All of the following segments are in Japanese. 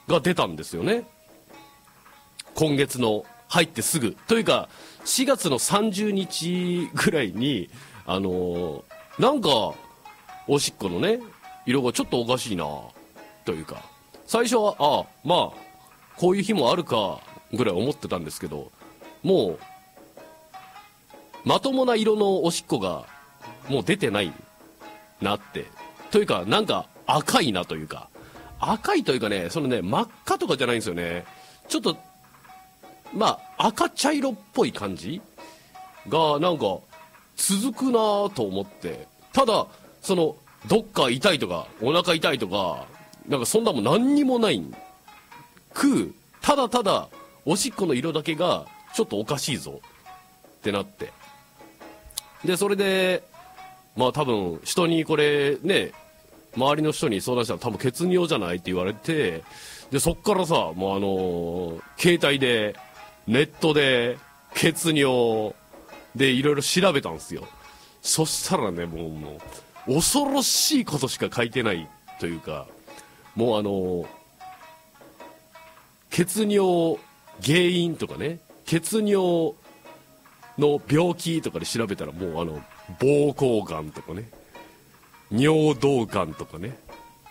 が出たんですよね。今月の入ってすぐというか4月の30日ぐらいになんかおしっこのね色がちょっとおかしいなというか、最初はまあこういう日もあるかぐらい思ってたんですけど、もうまともな色のおしっこがもう出てないなってというか、なんか赤いなというか、赤いというかね、そのね真っ赤とかじゃないんですよね。ちょっとまあ赤茶色っぽい感じがなんか続くなと思って、ただそのどっか痛いとかお腹痛いとかなんかそんなもん何にもないただただおしっこの色だけがちょっとおかしいぞってなって、でそれでまあ多分人にこれね、周りの人に相談したら多分血尿じゃないって言われて、でそっからさもう携帯でネットで血尿でいろいろ調べたんですよ。そしたらねもう恐ろしいことしか書いてないというか、もう血尿原因とかね、血尿の病気とかで調べたらもう膀胱がんとかね、尿道がんとかね、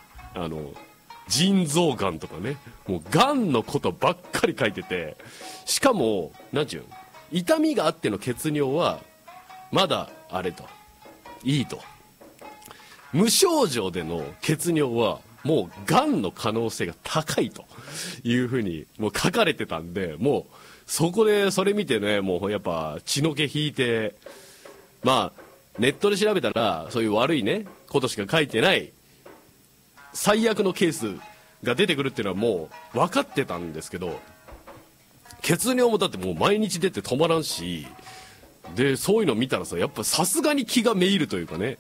腎臓がんとかね、もうがんのことばっかり書いてて、しかもなんちゅう、痛みがあっての血尿はまだあれといいと、無症状での血尿はもうがんの可能性が高いというふうにもう書かれてたんで、もうそこでそれ見てね、もうやっぱ血の気引いて、まあネットで調べたらそういう悪いねことしか書いてない最悪のケースが出てくるっていうのはもう分かってたんですけど、血尿もだってもう毎日出て止まらんし、でそういうの見たらさ、やっぱさすがに気がめいるというかね、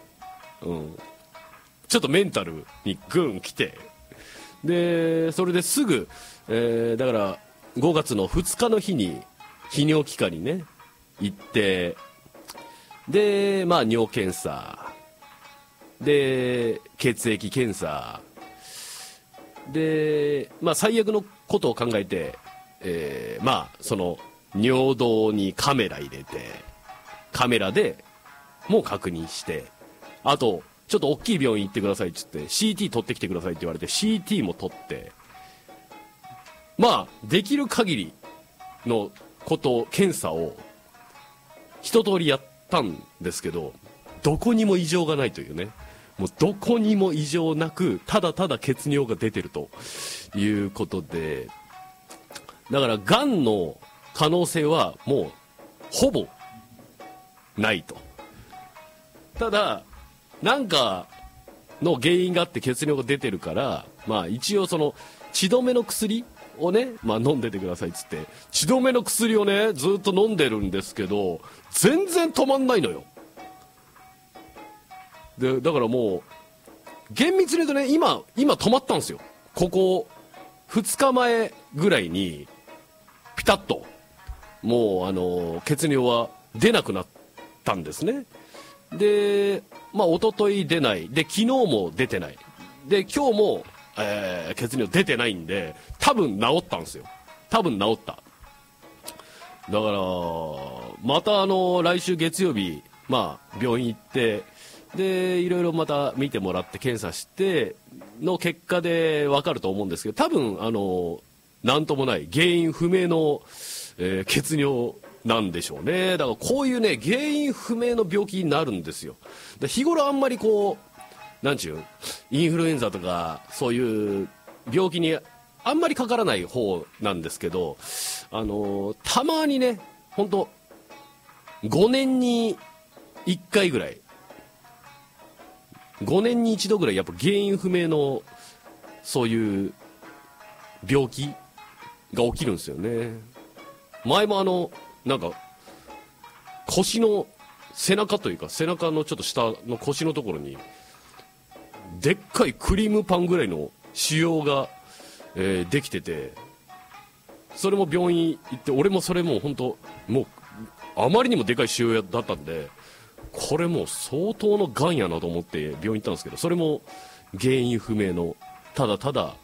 ちょっとメンタルにグン来て、でそれですぐ、だから5月の2日の日に泌尿器科にね行って、でまあ尿検査で血液検査で、まあ最悪のことを考えて、まあその尿道にカメラ入れて、カメラでもう確認して、あとちょっと大きい病院行ってくださいって言って CT 取ってきてくださいって言われて CT も取って、まあできる限りのこと検査を一通りやったんですけど、どこにも異常がないというね、もうどこにも異常なくただただ血尿が出てるということで、だからがんの可能性はもうほぼないと。ただなんかの原因があって血尿が出てるから、まあ一応その血止めの薬をね、まあ飲んでてくださいっつって血止めの薬をねずっと飲んでるんですけど、全然止まんないのよ。でだからもう厳密に言うとね、今止まったんですよ。ここ2日前ぐらいにピタッともう血尿は出なくなったんですね。でまあ一昨日出ないで、昨日も出てないで、今日も、血尿出てないんで、多分治ったんですよ。多分治った。だからまた来週月曜日、まあ病院行ってでいろいろまた見てもらって検査しての結果で分かると思うんですけど、多分なんともない原因不明の、血尿なんでしょうね。だからこういうね原因不明の病気になるんですよ。で日頃あんまりこうなんちゅうインフルエンザとかそういう病気にあんまりかからない方なんですけど、たまにね本当5年に1回ぐらい、5年に一度ぐらいやっぱ原因不明のそういう病気が起きるんですよね。前もなんか腰の背中というか背中のちょっと下の腰のところにでっかいクリームパンぐらいの腫瘍が、できてて、それも病院行って、俺もそれもう本当もうあまりにもでかい腫瘍だったんで、これもう相当のがんやなと思って病院行ったんですけど、それも原因不明のただただ